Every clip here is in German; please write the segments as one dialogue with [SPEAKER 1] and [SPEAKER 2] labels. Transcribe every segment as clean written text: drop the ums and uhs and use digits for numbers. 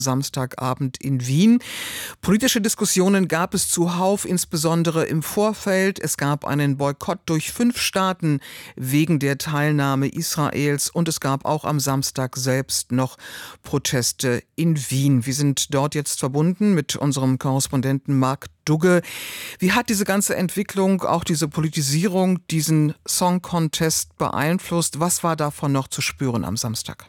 [SPEAKER 1] Samstagabend in Wien. Politische Diskussionen gab es zuhauf, insbesondere im Vorfeld. Es gab einen Boykott durch 5 Staaten wegen der Teilnahme Israels und es gab auch am Samstag selbst noch Proteste in Wien. Wir sind dort jetzt verbunden mit unserem Korrespondenten Marc Dugge. Wie hat diese ganze Entwicklung, auch diese Politisierung, diesen Song Contest beeinflusst? Was war davon noch zu spüren am Samstag?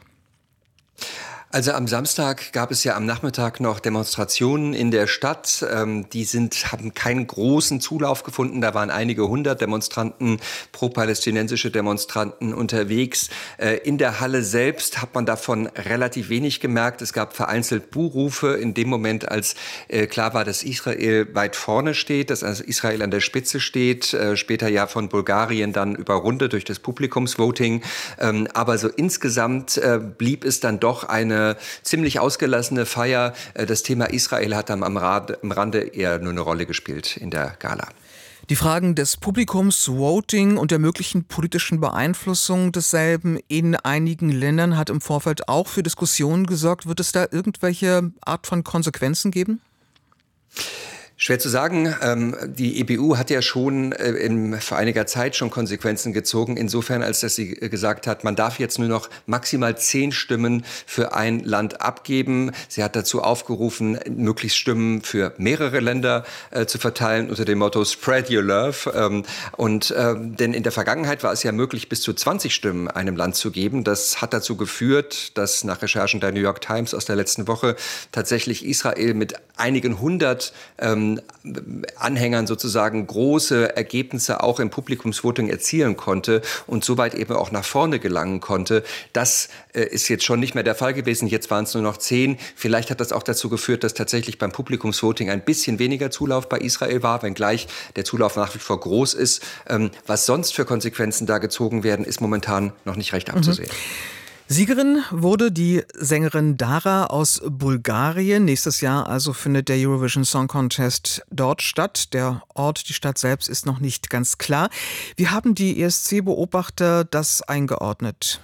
[SPEAKER 2] Also am Samstag gab es ja am Nachmittag noch Demonstrationen in der Stadt. Haben keinen großen Zulauf gefunden. Da waren einige 100 Demonstranten, pro-palästinensische Demonstranten unterwegs. In der Halle selbst hat man davon relativ wenig gemerkt. Es gab vereinzelt Buhrufe in dem Moment, als klar war, dass Israel weit vorne steht, dass also Israel an der Spitze steht. Später ja von Bulgarien dann überrundet durch das Publikumsvoting. Aber so insgesamt blieb es dann doch eine ziemlich ausgelassene Feier. Das Thema Israel hat dann am Rande eher nur eine Rolle gespielt in der Gala.
[SPEAKER 1] Die Fragen des Publikums, Voting und der möglichen politischen Beeinflussung desselben in einigen Ländern hat im Vorfeld auch für Diskussionen gesorgt. Wird es da irgendwelche Art von Konsequenzen geben?
[SPEAKER 2] Schwer zu sagen. Die EBU hat ja schon vor einiger Zeit schon Konsequenzen gezogen, insofern, als dass sie gesagt hat, man darf jetzt nur noch maximal 10 Stimmen für ein Land abgeben. Sie hat dazu aufgerufen, möglichst Stimmen für mehrere Länder zu verteilen unter dem Motto Spread Your Love. Denn in der Vergangenheit war es ja möglich, bis zu 20 Stimmen einem Land zu geben. Das hat dazu geführt, dass nach Recherchen der New York Times aus der letzten Woche tatsächlich Israel mit einigen 100 Anhängern sozusagen große Ergebnisse auch im Publikumsvoting erzielen konnte und soweit eben auch nach vorne gelangen konnte. Das ist jetzt schon nicht mehr der Fall gewesen. Jetzt waren es nur noch 10. Vielleicht hat das auch dazu geführt, dass tatsächlich beim Publikumsvoting ein bisschen weniger Zulauf bei Israel war, wenngleich der Zulauf nach wie vor groß ist. Was sonst für Konsequenzen da gezogen werden, ist momentan noch nicht recht abzusehen.
[SPEAKER 1] Siegerin wurde die Sängerin Dara aus Bulgarien. Nächstes Jahr also findet der Eurovision Song Contest dort statt. Der Ort, die Stadt selbst ist noch nicht ganz klar. Wie haben die ESC-Beobachter das eingeordnet?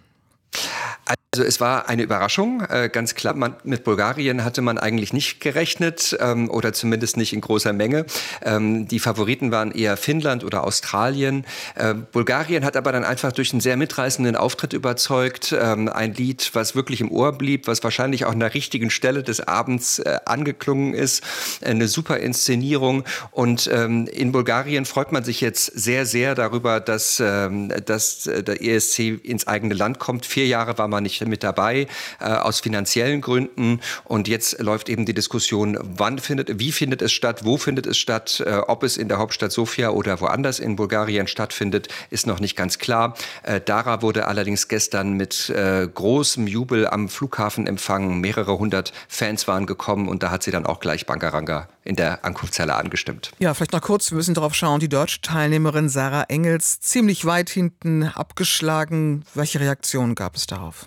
[SPEAKER 2] Also es war eine Überraschung, ganz klar. Mit Bulgarien hatte man eigentlich nicht gerechnet oder zumindest nicht in großer Menge. Die Favoriten waren eher Finnland oder Australien. Bulgarien hat aber dann einfach durch einen sehr mitreißenden Auftritt überzeugt. Ein Lied, was wirklich im Ohr blieb, was wahrscheinlich auch an der richtigen Stelle des Abends angeklungen ist. Eine super Inszenierung. Und in Bulgarien freut man sich jetzt sehr, sehr darüber, dass der ESC ins eigene Land kommt. 4 Jahre war man nicht mit dabei, aus finanziellen Gründen. Und jetzt läuft eben die Diskussion, wie findet es statt, wo findet es statt, ob es in der Hauptstadt Sofia oder woanders in Bulgarien stattfindet, ist noch nicht ganz klar. Dara wurde allerdings gestern mit großem Jubel am Flughafen empfangen. Mehrere 100 Fans waren gekommen und da hat sie dann auch gleich Bangaranga in der Ankunftshalle angestimmt.
[SPEAKER 1] Ja, vielleicht noch kurz, wir müssen darauf schauen, die deutsche Teilnehmerin Sarah Engels ziemlich weit hinten abgeschlagen. Welche Reaktionen gab es darauf?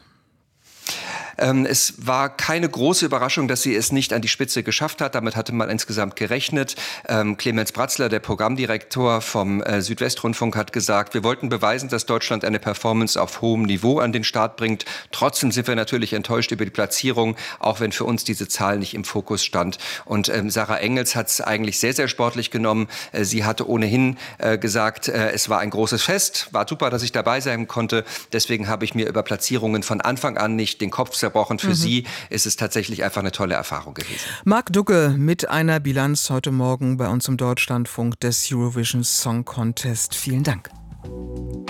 [SPEAKER 2] Es war keine große Überraschung, dass sie es nicht an die Spitze geschafft hat. Damit hatte man insgesamt gerechnet. Clemens Bratzler, der Programmdirektor vom Südwestrundfunk, hat gesagt, wir wollten beweisen, dass Deutschland eine Performance auf hohem Niveau an den Start bringt. Trotzdem sind wir natürlich enttäuscht über die Platzierung, auch wenn für uns diese Zahl nicht im Fokus stand. Und Sarah Engels hat es eigentlich sehr, sehr sportlich genommen. Sie hatte ohnehin gesagt, es war ein großes Fest. War super, dass ich dabei sein konnte. Deswegen habe ich mir über Platzierungen von Anfang an nicht den Kopf zerbrochen. Für sie ist es tatsächlich einfach eine tolle Erfahrung gewesen.
[SPEAKER 1] Marc Dugge mit einer Bilanz heute Morgen bei uns im Deutschlandfunk des Eurovision Song Contest. Vielen Dank.